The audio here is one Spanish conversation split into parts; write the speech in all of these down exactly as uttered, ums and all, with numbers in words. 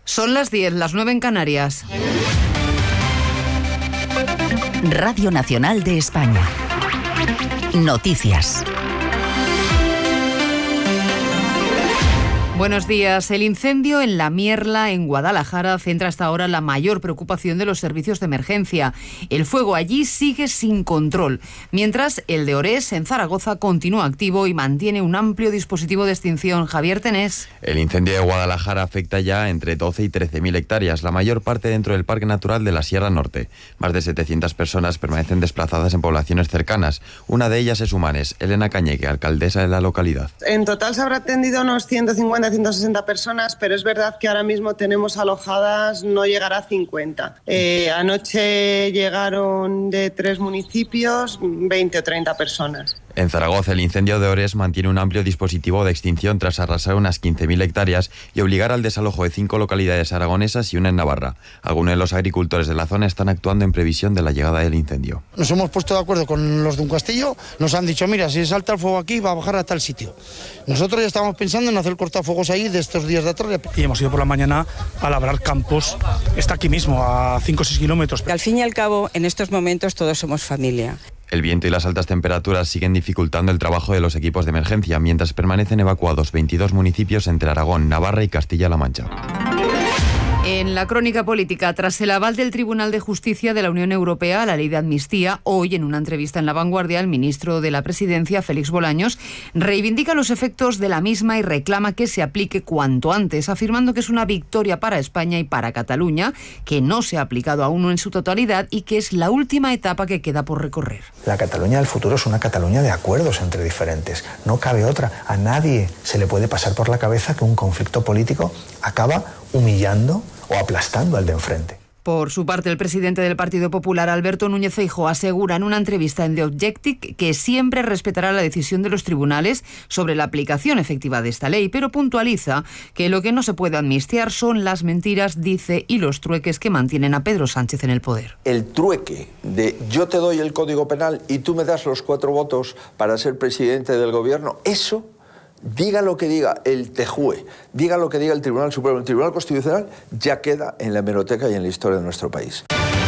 Son las diez, las nueve en Canarias. Radio Nacional de España. Noticias. Buenos días. El incendio en La Mierla, en Guadalajara, centra hasta ahora la mayor preocupación de los servicios de emergencia. El fuego allí sigue sin control, mientras el de Orés, en Zaragoza, continúa activo y mantiene un amplio dispositivo de extinción. Javier Tenés. El incendio de Guadalajara afecta ya entre doce y trece mil hectáreas, la mayor parte dentro del Parque Natural de la Sierra Norte. Más de setecientas personas permanecen desplazadas en poblaciones cercanas. Una de ellas es Humanes. Elena Cañeque, alcaldesa de la localidad. En total se habrá atendido unos ciento cincuenta ciento sesenta personas, pero es verdad que ahora mismo tenemos alojadas, no llegará a cincuenta. Eh, anoche llegaron de tres municipios veinte o treinta personas. En Zaragoza, el incendio de Orés mantiene un amplio dispositivo de extinción tras arrasar unas quince mil hectáreas y obligar al desalojo de cinco localidades aragonesas y una en Navarra. Algunos de los agricultores de la zona están actuando en previsión de la llegada del incendio. Nos hemos puesto de acuerdo con los de un castillo, nos han dicho, mira, si salta el fuego aquí va a bajar hasta el sitio. Nosotros ya estamos pensando en hacer cortafuegos ahí de estos días de atrás. Y hemos ido por la mañana a labrar campos, está aquí mismo, a cinco o seis kilómetros. Al fin y al cabo, en estos momentos todos somos familia. El viento y las altas temperaturas siguen dificultando el trabajo de los equipos de emergencia, mientras permanecen evacuados veintidós municipios entre Aragón, Navarra y Castilla-La Mancha. En la crónica política, tras el aval del Tribunal de Justicia de la Unión Europea a la ley de amnistía, hoy, en una entrevista en La Vanguardia, el ministro de la Presidencia, Félix Bolaños, reivindica los efectos de la misma y reclama que se aplique cuanto antes, afirmando que es una victoria para España y para Cataluña, que no se ha aplicado aún en su totalidad y que es la última etapa que queda por recorrer. La Cataluña del futuro es una Cataluña de acuerdos entre diferentes. No cabe otra. A nadie se le puede pasar por la cabeza que un conflicto político acaba humillando o aplastando al de enfrente. Por su parte, el presidente del Partido Popular, Alberto Núñez Feijóo, asegura en una entrevista en The Objective que siempre respetará la decisión de los tribunales sobre la aplicación efectiva de esta ley, pero puntualiza que lo que no se puede amnistiar son las mentiras, dice, y los trueques que mantienen a Pedro Sánchez en el poder. El trueque de yo te doy el Código Penal y tú me das los cuatro votos para ser presidente del gobierno, eso... Diga lo que diga el T J U E, diga lo que diga el Tribunal Supremo, el Tribunal Constitucional, ya queda en la hemeroteca y en la historia de nuestro país.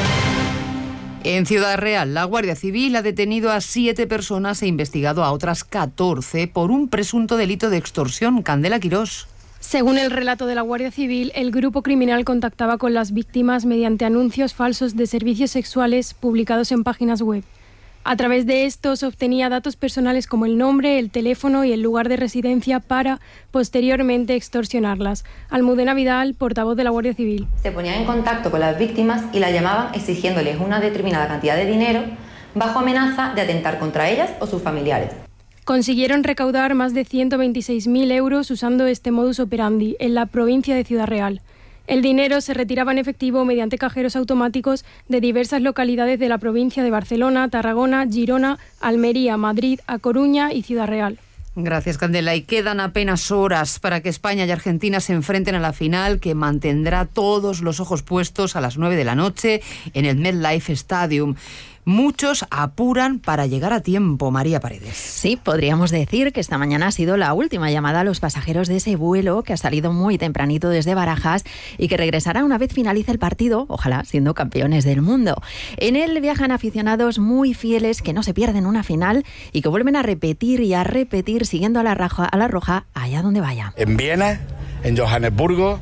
En Ciudad Real, la Guardia Civil ha detenido a siete personas e investigado a otras catorce por un presunto delito de extorsión. Candela Quirós. Según el relato de la Guardia Civil, el grupo criminal contactaba con las víctimas mediante anuncios falsos de servicios sexuales publicados en páginas web. A través de estos obtenía datos personales como el nombre, el teléfono y el lugar de residencia para, posteriormente, extorsionarlas. Almudena Vidal, portavoz de la Guardia Civil. Se ponían en contacto con las víctimas y las llamaban exigiéndoles una determinada cantidad de dinero bajo amenaza de atentar contra ellas o sus familiares. Consiguieron recaudar más de ciento veintiséis mil euros usando este modus operandi en la provincia de Ciudad Real. El dinero se retiraba en efectivo mediante cajeros automáticos de diversas localidades de la provincia de Barcelona, Tarragona, Girona, Almería, Madrid, A Coruña y Ciudad Real. Gracias, Candela. Y quedan apenas horas para que España y Argentina se enfrenten a la final, que mantendrá todos los ojos puestos a las nueve de la noche en el MetLife Stadium. Muchos apuran para llegar a tiempo, María Paredes. Sí, podríamos decir que esta mañana ha sido la última llamada a los pasajeros de ese vuelo que ha salido muy tempranito desde Barajas y que regresará una vez finalice el partido, ojalá siendo campeones del mundo. En él viajan aficionados muy fieles que no se pierden una final y que vuelven a repetir y a repetir siguiendo a la, raja, a la roja allá donde vaya. En Viena, en Johannesburgo,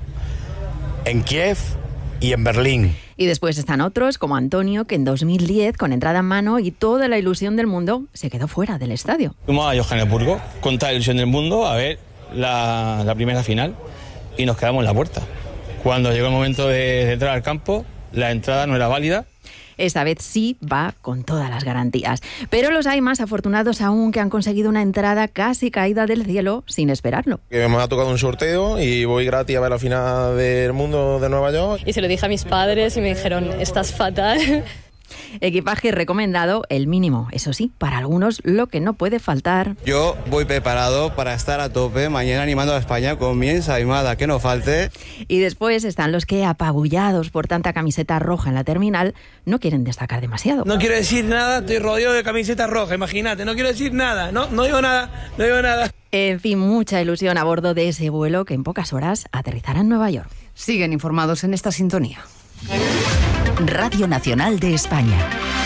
en Kiev y en Berlín. Y después están otros, como Antonio, que en dos mil diez, con entrada en mano y toda la ilusión del mundo, se quedó fuera del estadio. Fuimos a Johannesburgo con toda la ilusión del mundo a ver la, la primera final y nos quedamos en la puerta. Cuando llegó el momento de, de entrar al campo, la entrada no era válida. Esta vez sí va con todas las garantías. Pero los hay más afortunados aún que han conseguido una entrada casi caída del cielo sin esperarlo. Que me ha tocado un sorteo y voy gratis a ver la final del mundo de Nueva York. Y se lo dije a mis padres y me dijeron, estás fatal. Equipaje recomendado, el mínimo, eso sí, para algunos lo que no puede faltar. Yo voy preparado para estar a tope mañana animando a España con mi ensaimada, que no falte. Y después están los que, apabullados por tanta camiseta roja en la terminal, no quieren destacar demasiado. No quiero decir nada, estoy rodeado de camiseta roja, imagínate, no quiero decir nada, no, no digo nada, no digo nada. En fin, mucha ilusión a bordo de ese vuelo que en pocas horas aterrizará en Nueva York. Siguen informados en esta sintonía. Radio Nacional de España.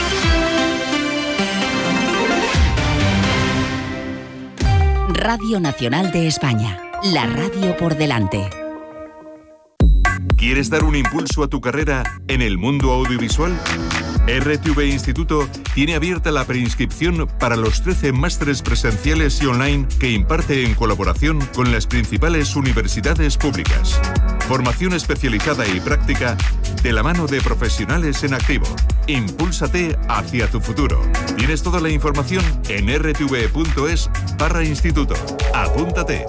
Radio Nacional de España. La radio por delante. ¿Quieres dar un impulso a tu carrera en el mundo audiovisual? R T V Instituto tiene abierta la preinscripción para los trece másteres presenciales y online que imparte en colaboración con las principales universidades públicas. Formación especializada y práctica de la mano de profesionales en activo. Impúlsate hacia tu futuro. Tienes toda la información en r t v punto es barra instituto. Apúntate.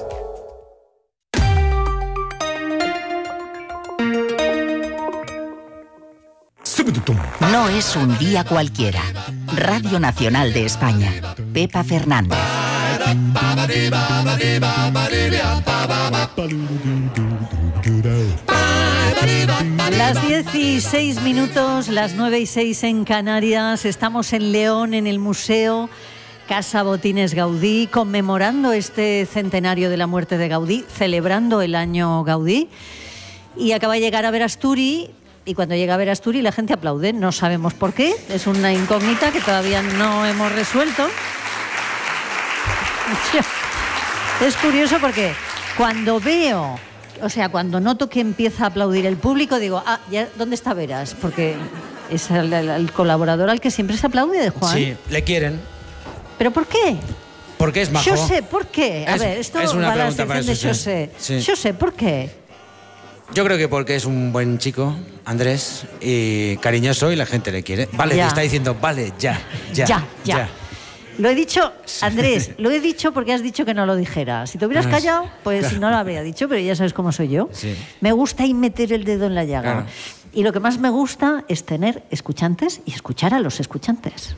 No es un día cualquiera. Radio Nacional de España. Pepa Fernández. Las dieciséis minutos, las nueve y seis en Canarias. Estamos en León, en el Museo Casa Botines Gaudí, conmemorando este centenario de la muerte de Gaudí, celebrando el año Gaudí. Y acaba de llegar a Verasturi. Y cuando llega a Verasturi la gente aplaude, no sabemos por qué, es una incógnita que todavía no hemos resuelto. Es curioso porque cuando veo, o sea, cuando noto que empieza a aplaudir el público, digo, ah, ya, ¿dónde está Veras? Porque es el, el, el colaborador al que siempre se aplaude, de Juan. Sí, le quieren. ¿Pero por qué? Porque es majo. Yo sé, ¿por qué? A es, ver, esto es una va a la pregunta para sección de eso, yo sé. Sí. Yo sé, ¿por qué? Yo creo que porque es un buen chico, Andrés, y cariñoso y la gente le quiere. Vale, Ya. te está diciendo, vale, ya, ya, Ya, ya. Lo he dicho, Andrés, lo he dicho porque has dicho que no lo dijera. Si te hubieras Ah, callado, pues claro. no lo habría dicho, pero ya sabes cómo soy yo. Sí. Me gusta ahí meter el dedo en la llaga. Claro. Y lo que más me gusta es tener escuchantes y escuchar a los escuchantes.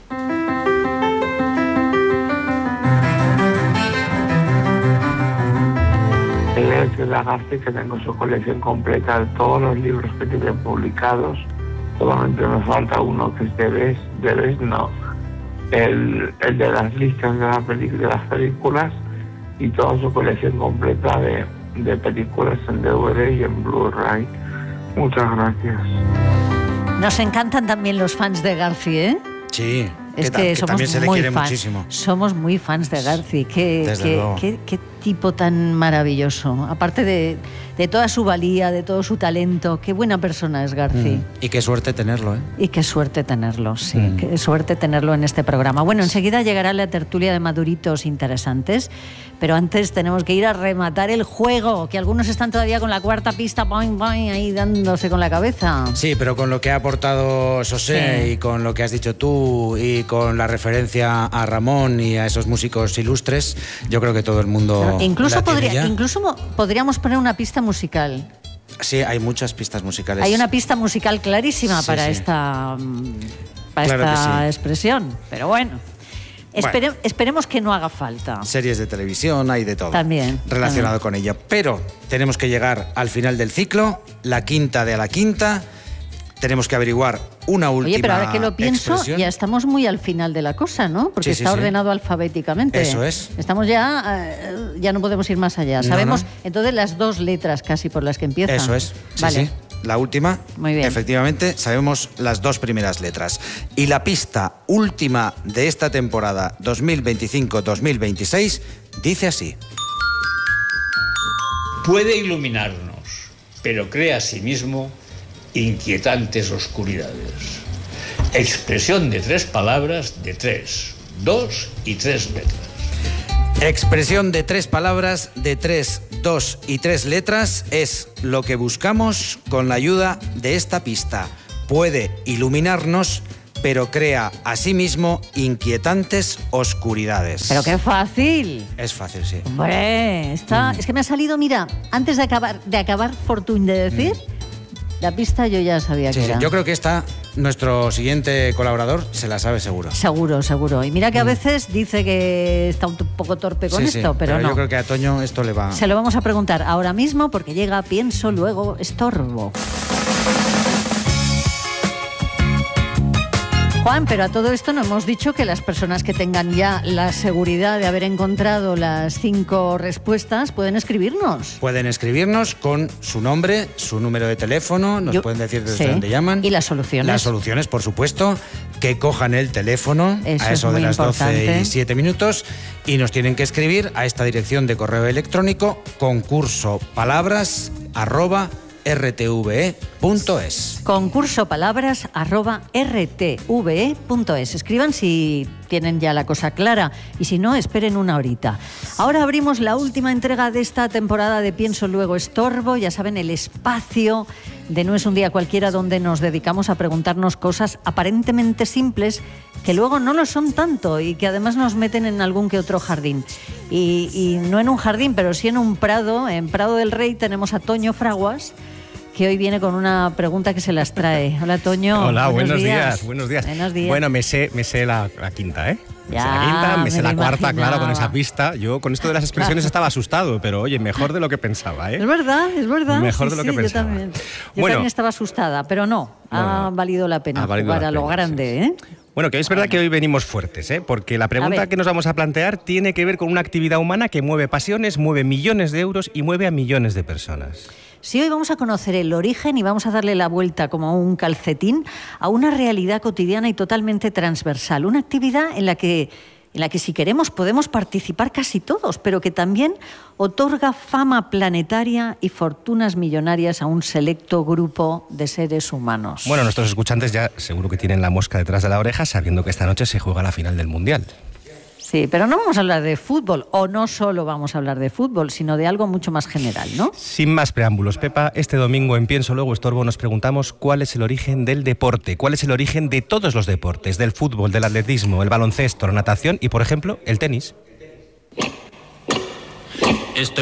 Gracias a García, que tengo su colección completa de todos los libros que tiene publicados. Solamente me falta uno que es de Bes, de Bes no, el, el de las listas de, la peli, de las películas y toda su colección completa de, de películas en D V D y en Blu-ray. Muchas gracias. Nos encantan también los fans de García, ¿eh? Sí, Es que, que, que somos también se le muy quiere fans. muchísimo. Somos muy fans de Garci. Qué, Desde qué, luego. qué- qué tipo tan maravilloso. Aparte de, de toda su valía, de todo su talento, qué buena persona es Garci. Mm. Y qué suerte tenerlo, ¿eh? Y qué suerte tenerlo, sí, Mm. qué suerte tenerlo en este programa. Bueno, enseguida llegará la tertulia de maduritos interesantes, pero antes tenemos que ir a rematar el juego, que algunos están todavía con la cuarta pista, boing, boing, ahí dándose con la cabeza. Sí, pero con lo que ha aportado José Sí. y con lo que has dicho tú y con la referencia a Ramón y a esos músicos ilustres, yo creo que todo el mundo Pero incluso, la tiene podría, ya. incluso mo- podríamos poner una pista musical. Sí, hay muchas pistas musicales. Hay una pista musical clarísima Sí, para sí. esta, mm, para Claro que esta sí. expresión, pero bueno. Espere- esperemos que no haga falta. Series de televisión, hay de todo También, relacionado también. con ello. Pero tenemos que llegar al final del ciclo, la quinta de a la quinta. Tenemos que averiguar una última Oye, pero ahora que lo pienso, expresión. ya estamos muy al final de la cosa, ¿no? Porque Sí, sí, está sí. ordenado alfabéticamente. Eso es. Estamos ya, eh, ya no podemos ir más allá. No, Sabemos no. entonces las dos letras casi por las que empieza. Eso es. Sí, Vale. sí. La última, Muy bien. efectivamente, sabemos las dos primeras letras. Y la pista última de esta temporada dos mil veinticinco dos mil veintiséis dice así. Puede iluminarnos, pero crea asimismo inquietantes oscuridades. Expresión de tres palabras de tres, dos y tres letras. Expresión de tres palabras, de tres, dos y tres letras es lo que buscamos con la ayuda de esta pista. Puede iluminarnos, pero crea asimismo inquietantes oscuridades. Pero qué fácil. Es fácil, sí. Hombre, está, es que me ha salido, mira, antes de acabar, de acabar Fortune de decir, la pista yo ya sabía Sí, que sí, era. yo creo que esta nuestro siguiente colaborador se la sabe seguro. Seguro, seguro. Y mira que a veces dice que está un poco torpe con sí, esto, sí, pero, pero no. yo creo que a Toño esto le va... Se lo vamos a preguntar ahora mismo porque llega Pienso, luego estorbo. Juan, pero a todo esto no hemos dicho que las personas que tengan ya la seguridad de haber encontrado las cinco respuestas pueden escribirnos. Pueden escribirnos con su nombre, su número de teléfono, nos Yo, pueden decir desde sí. dónde llaman. Y las soluciones. Las soluciones, por supuesto, que cojan el teléfono eso a eso de las importante. doce y siete minutos y nos tienen que escribir a esta dirección de correo electrónico concurso palabras arroba r t v e punto es. Concurso palabras arroba r t v e punto es. Escriban si tienen ya la cosa clara y si no, esperen una horita. Ahora abrimos la última entrega de esta temporada de Pienso, luego estorbo. Ya saben, el espacio de No es un día cualquiera, donde nos dedicamos a preguntarnos cosas aparentemente simples que luego no lo son tanto y que además nos meten en algún que otro jardín. Y, y no en un jardín, pero sí en un prado. En Prado del Rey tenemos a Toño Fraguas, que hoy viene con una pregunta que se las trae. Hola, Toño. Hola, buenos, buenos días. días. Buenos días. Buenos días. Bueno, me sé, me sé la, la quinta, ¿eh? Me Ya, sé la quinta, me, me sé lo la cuarta, imaginaba. claro, con esa pista. Yo con esto de las expresiones estaba asustado, pero oye, mejor de lo que pensaba, ¿eh? Es verdad, es verdad. Mejor sí, de lo que sí, pensaba. Yo también, yo Bueno. también estaba asustada, pero no, ha no. valido la pena Ha valido jugar la a lo pena, grande, ¿eh? Bueno, que es verdad que hoy venimos fuertes, ¿eh? Porque la A pregunta ver. que nos vamos a plantear tiene que ver con una actividad humana que mueve pasiones, mueve millones de euros y mueve a millones de personas. Sí, hoy vamos a conocer el origen y vamos a darle la vuelta como un calcetín a una realidad cotidiana y totalmente transversal. Una actividad en la que, en la que si queremos podemos participar casi todos, pero que también otorga fama planetaria y fortunas millonarias a un selecto grupo de seres humanos. Bueno, nuestros escuchantes ya seguro que tienen la mosca detrás de la oreja sabiendo que esta noche se juega la final del Mundial. Sí, pero no vamos a hablar de fútbol, o no solo vamos a hablar de fútbol, sino de algo mucho más general, ¿no? Sin más preámbulos, Pepa, este domingo en Pienso, luego estorbo nos preguntamos cuál es el origen del deporte, cuál es el origen de todos los deportes, del fútbol, del atletismo, el baloncesto, la natación y, por ejemplo, el tenis. Estoy